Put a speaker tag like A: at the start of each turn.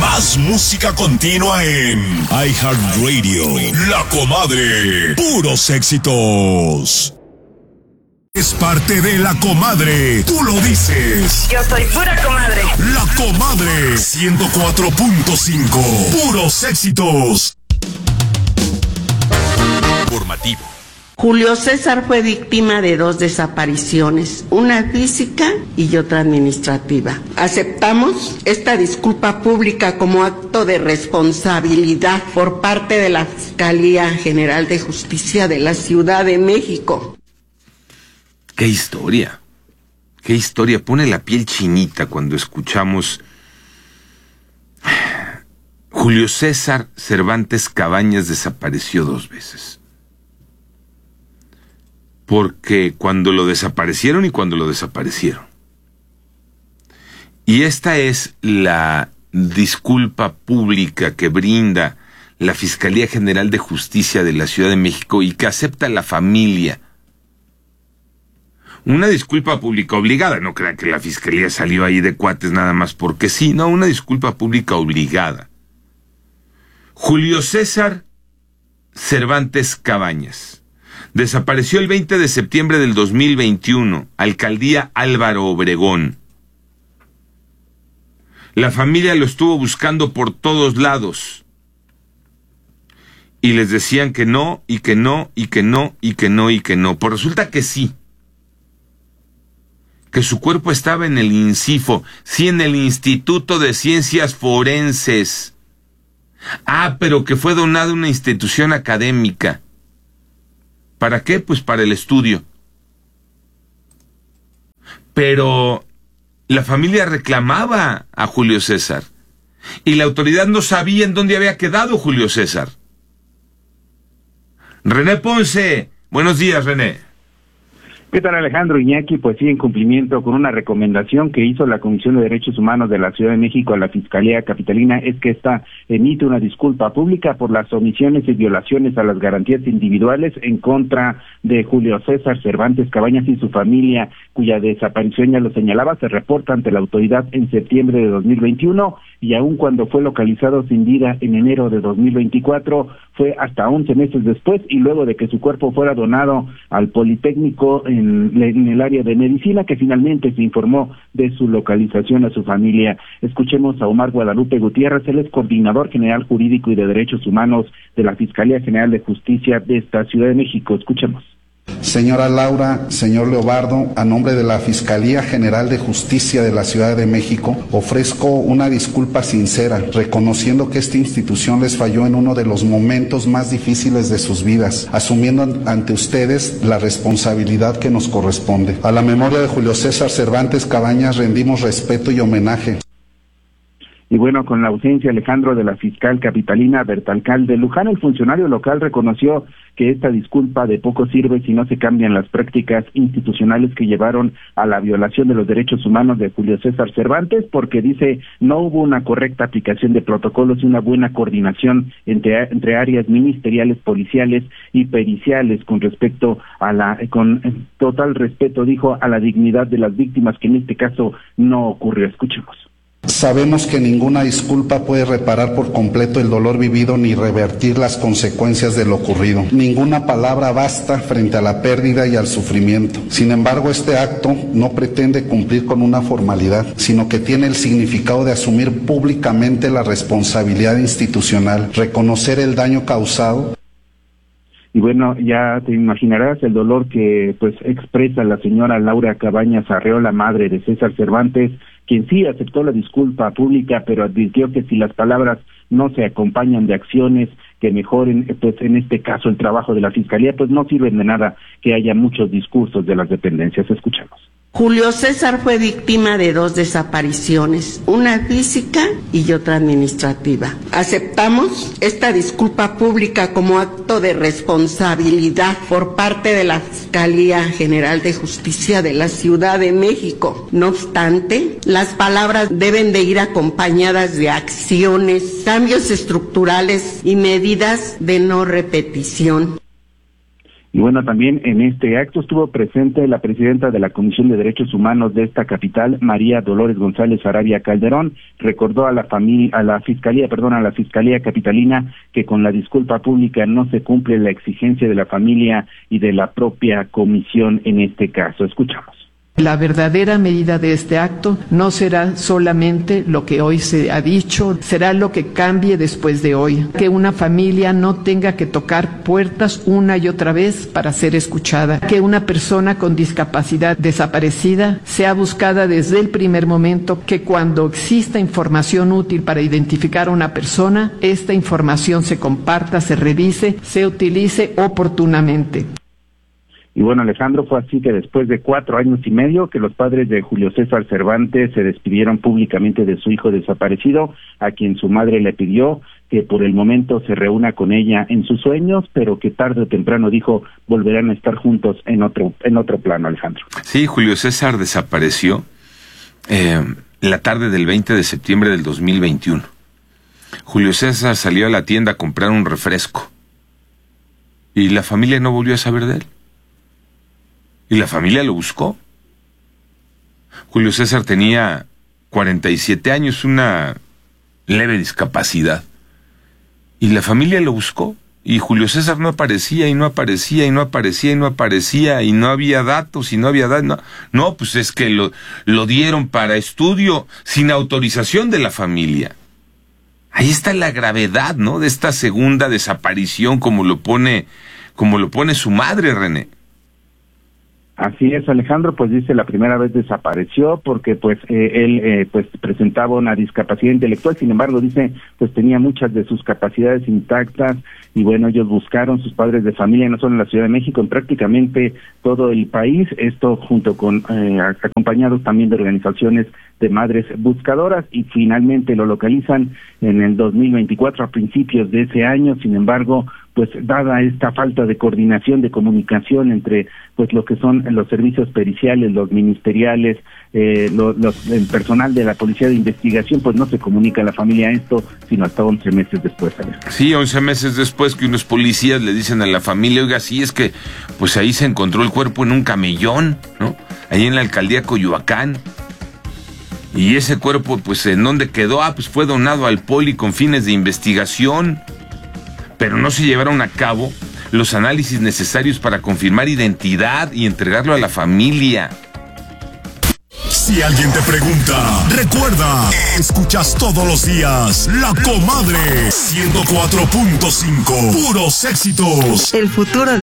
A: Más música continua en iHeartRadio. La Comadre. Puros éxitos. Es parte de La Comadre. Tú lo dices.
B: Yo soy pura comadre.
A: La Comadre. 104.5. Puros éxitos. Formativo.
C: Julio César fue víctima de 2 desapariciones, una física y otra administrativa. Aceptamos esta disculpa pública como acto de responsabilidad por parte de la Fiscalía General de Justicia de la Ciudad de México.
D: ¡Qué historia! ¡Qué historia! Pone la piel chinita cuando escuchamos... Julio César Cervantes Cabañas desapareció 2 veces. Porque cuando lo desaparecieron y cuando lo desaparecieron. Y esta es la disculpa pública que brinda la Fiscalía General de Justicia de la Ciudad de México y que acepta la familia. Una disculpa pública obligada, no crean que la Fiscalía salió ahí de cuates nada más porque sí, no, una disculpa pública obligada. Julio César Cervantes Cabañas desapareció el 20 de septiembre del 2021, alcaldía Álvaro Obregón. La familia lo estuvo buscando por todos lados. Y les decían que no, y que no, y que no, y que no, y que no. Pues resulta que sí. Que su cuerpo estaba en el INCIFO, sí, en el Instituto de Ciencias Forenses. Ah, pero que fue donado a una institución académica. ¿Para qué? Pues para el estudio. Pero la familia reclamaba a Julio César y la autoridad no sabía en dónde había quedado Julio César. René Ponce, buenos días, René.
E: ¿Qué tal, Alejandro? Iñaki? Pues sí, en cumplimiento con una recomendación que hizo la Comisión de Derechos Humanos de la Ciudad de México a la Fiscalía Capitalina, es que esta emite una disculpa pública por las omisiones y violaciones a las garantías individuales en contra de Julio César Cervantes Cabañas y su familia, cuya desaparición, ya lo señalaba, se reporta ante la autoridad en septiembre de 2021 y aun cuando fue localizado sin vida en enero de 2024, fue hasta 11 meses después y luego de que su cuerpo fuera donado al Politécnico en el área de medicina, que finalmente se informó de su localización a su familia. Escuchemos a Omar Guadalupe Gutiérrez, él es coordinador general jurídico y de derechos humanos de la Fiscalía General de Justicia de esta Ciudad de México. Escuchemos.
F: Señora Laura, señor Leobardo, a nombre de la Fiscalía General de Justicia de la Ciudad de México, ofrezco una disculpa sincera, reconociendo que esta institución les falló en uno de los momentos más difíciles de sus vidas, asumiendo ante ustedes la responsabilidad que nos corresponde. A la memoria de Julio César Cervantes Cabañas rendimos respeto y homenaje.
E: Y bueno, con la ausencia, Alejandro, de la fiscal capitalina Bertalcalde Luján, el funcionario local reconoció que esta disculpa de poco sirve si no se cambian las prácticas institucionales que llevaron a la violación de los derechos humanos de Julio César Cervantes, porque dice no hubo una correcta aplicación de protocolos y una buena coordinación entre áreas ministeriales, policiales y periciales con respecto a con total respeto, dijo, a la dignidad de las víctimas, que en este caso no ocurrió. Escuchemos.
F: Sabemos que ninguna disculpa puede reparar por completo el dolor vivido ni revertir las consecuencias de lo ocurrido. Ninguna palabra basta frente a la pérdida y al sufrimiento. Sin embargo, este acto no pretende cumplir con una formalidad, sino que tiene el significado de asumir públicamente la responsabilidad institucional, reconocer el daño causado.
E: Y bueno, ya te imaginarás el dolor que pues expresa la señora Laura Cabañas Arreola, madre de César Cervantes, quien sí aceptó la disculpa pública, pero advirtió que si las palabras no se acompañan de acciones que mejoren, pues en este caso el trabajo de la Fiscalía, pues no sirven de nada que haya muchos discursos de las dependencias. Escuchamos.
C: Julio César fue víctima de 2 desapariciones, una física y otra administrativa. Aceptamos esta disculpa pública como acto de responsabilidad por parte de la Fiscalía General de Justicia de la Ciudad de México. No obstante, las palabras deben de ir acompañadas de acciones, cambios estructurales y medidas de no repetición.
E: Y bueno, también en este acto estuvo presente la presidenta de la Comisión de Derechos Humanos de esta capital, María Dolores González Arabia Calderón. Recordó a la Fiscalía Capitalina que con la disculpa pública no se cumple la exigencia de la familia y de la propia comisión en este caso. Escuchamos.
B: La verdadera medida de este acto no será solamente lo que hoy se ha dicho, será lo que cambie después de hoy. Que una familia no tenga que tocar puertas una y otra vez para ser escuchada. Que una persona con discapacidad desaparecida sea buscada desde el primer momento. Que cuando exista información útil para identificar a una persona, esta información se comparta, se revise, se utilice oportunamente.
E: Y bueno, Alejandro, fue así que después de 4 años y medio que los padres de Julio César Cervantes se despidieron públicamente de su hijo desaparecido, a quien su madre le pidió que por el momento se reúna con ella en sus sueños, pero que tarde o temprano, dijo, volverán a estar juntos en otro plano, Alejandro.
D: Sí, Julio César desapareció la tarde del 20 de septiembre del 2021. Julio César salió a la tienda a comprar un refresco y la familia no volvió a saber de él. Y la familia lo buscó. Julio César tenía 47 años, una leve discapacidad. Y la familia lo buscó. Y Julio César no aparecía, y no aparecía, y no aparecía, y no aparecía, y no había datos, y no había datos. No, pues es que lo dieron para estudio sin autorización de la familia. Ahí está la gravedad, ¿no?, de esta segunda desaparición, como lo pone su madre, René.
E: Así es, Alejandro, pues dice la primera vez desapareció porque pues él pues presentaba una discapacidad intelectual, sin embargo dice pues tenía muchas de sus capacidades intactas y bueno, ellos buscaron, sus padres de familia, no solo en la Ciudad de México, en prácticamente todo el país, esto junto con acompañados también de organizaciones de madres buscadoras, y finalmente lo localizan en el 2024 a principios de ese año. Sin embargo, pues dada esta falta de coordinación, de comunicación entre pues lo que son los servicios periciales, los ministeriales, el personal de la Policía de Investigación, pues no se comunica a la familia esto, sino hasta 11 meses después.
D: Sí, 11 meses después que unos policías le dicen a la familia, oiga, sí, es que pues ahí se encontró el cuerpo en un camellón, ¿no?, ahí en la alcaldía Coyoacán. Y ese cuerpo, pues, ¿en dónde quedó? Pues fue donado al Poli con fines de investigación. Pero no se llevaron a cabo los análisis necesarios para confirmar identidad y entregarlo a la familia.
A: Si alguien te pregunta, recuerda, escuchas todos los días La Comadre 104.5, puros éxitos.
G: El futuro